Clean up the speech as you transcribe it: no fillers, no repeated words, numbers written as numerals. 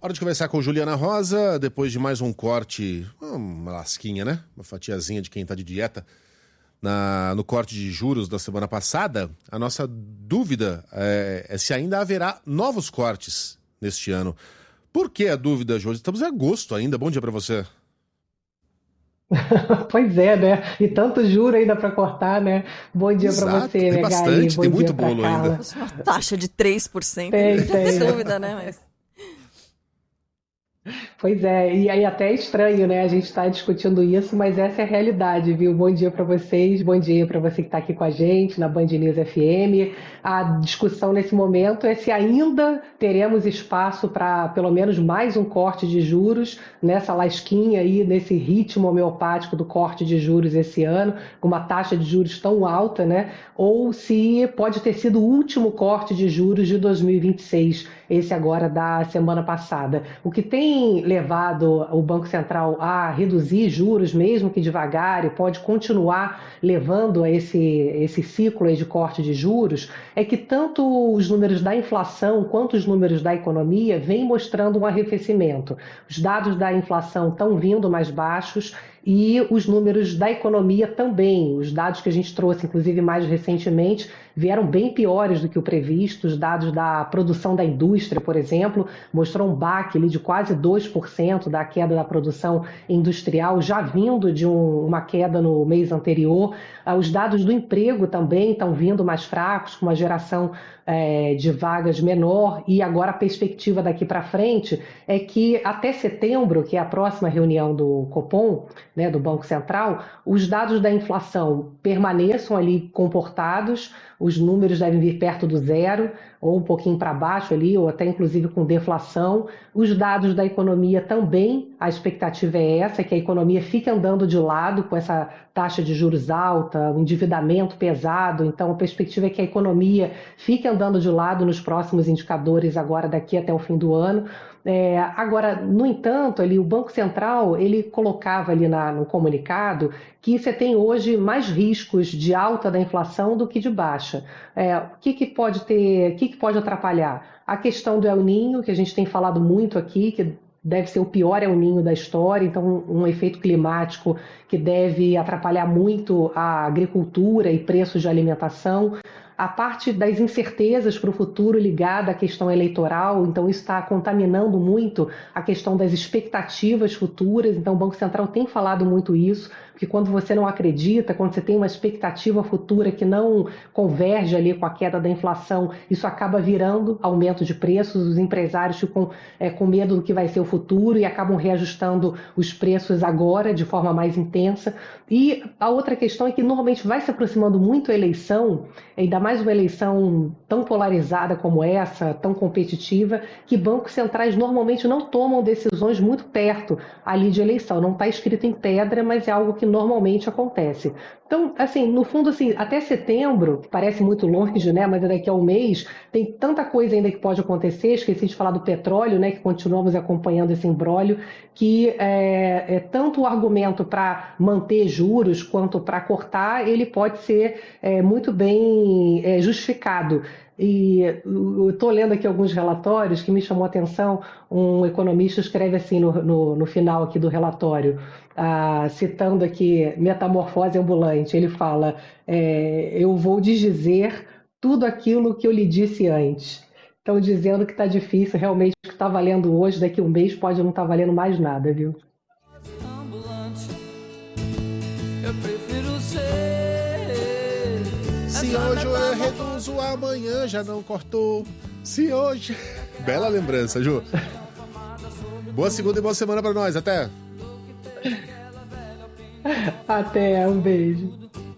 Hora de conversar com Juliana Rosa, depois de mais um corte, uma lasquinha, né? Uma fatiazinha de quem tá de dieta. No corte de juros da semana passada, a nossa dúvida é se ainda haverá novos cortes neste ano. Por que a dúvida, Jô? Estamos em agosto ainda. Bom dia para você. Pois é, né? E tanto juro ainda para cortar, né? Bom dia para Exato, você, tem né, Gaí? bastante, Bom tem dia muito para bolo ainda. Carla. Fosse uma taxa de 3%, não Tem, ia ter tem, né? dúvida, né? Mas Pois é, e aí até é estranho, né? A gente está discutindo isso, mas essa é a realidade, viu? Bom dia para vocês, bom dia para você que está aqui com a gente na Band News FM. A discussão nesse momento é se ainda teremos espaço para pelo menos mais um corte de juros nessa lasquinha aí, nesse ritmo homeopático do corte de juros esse ano, com uma taxa de juros tão alta, né? Ou se pode ter sido o último corte de juros de 2026, esse agora da semana passada. O que tem levado o Banco Central a reduzir juros, mesmo que devagar, e pode continuar levando a esse ciclo aí de corte de juros, é que tanto os números da inflação quanto os números da economia vêm mostrando um arrefecimento. Os dados da inflação estão vindo mais baixos e os números da economia também. Os dados que a gente trouxe, inclusive mais recentemente, vieram bem piores do que o previsto. Os dados da produção da indústria, por exemplo, mostrou um baque ali de quase 2% da queda da produção industrial, já vindo de uma queda no mês anterior. Os dados do emprego também estão vindo mais fracos, com uma geração de vagas menor, e agora a perspectiva daqui para frente é que até setembro, que é a próxima reunião do Copom, né, do Banco Central, os dados da inflação permaneçam ali comportados, os números devem vir perto do zero, ou um pouquinho para baixo ali, ou até inclusive com deflação. Os dados da economia também, a expectativa é essa, que a economia fique andando de lado com essa taxa de juros alta, o endividamento pesado. Então a perspectiva é que a economia fique andando de lado nos próximos indicadores agora daqui até o fim do ano. Agora, no entanto, ali, o Banco Central ele colocava ali no comunicado que você tem hoje mais riscos de alta da inflação do que de baixa. O que pode ter, o que pode atrapalhar? A questão do El Niño, que a gente tem falado muito aqui, que deve ser o pior El Niño da história, então um efeito climático que deve atrapalhar muito a agricultura e preços de alimentação. A parte das incertezas para o futuro ligada à questão eleitoral, então isso está contaminando muito a questão das expectativas futuras, então o Banco Central tem falado muito isso, porque quando você não acredita, quando você tem uma expectativa futura que não converge ali com a queda da inflação, isso acaba virando aumento de preços, os empresários ficam com medo do que vai ser o futuro e acabam reajustando os preços agora de forma mais intensa. E a outra questão é que normalmente vai se aproximando muito a eleição, ainda mais uma eleição tão polarizada como essa, tão competitiva, que bancos centrais normalmente não tomam decisões muito perto ali de eleição. Não está escrito em pedra, mas é algo que normalmente acontece. Então, assim, no fundo, assim, até setembro, que parece muito longe, né? Mas daqui a um mês, tem tanta coisa ainda que pode acontecer. Esqueci de falar do petróleo, né? Que continuamos acompanhando esse imbróglio, que tanto o argumento para manter juros quanto para cortar, ele pode ser muito bem justificado. E eu estou lendo aqui alguns relatórios que me chamou a atenção. Um economista escreve assim no final aqui do relatório, citando aqui Metamorfose Ambulante, ele fala, eu vou desdizer tudo aquilo que eu lhe disse antes. Estão dizendo que está difícil, realmente o que está valendo hoje, daqui a um mês pode não estar valendo mais nada, viu? Ambulante, eu prefiro ser. Se hoje eu reduzo, amanhã já não cortou. Se hoje... Bela lembrança, Ju. Boa segunda e boa semana pra nós. Até. Até, um beijo.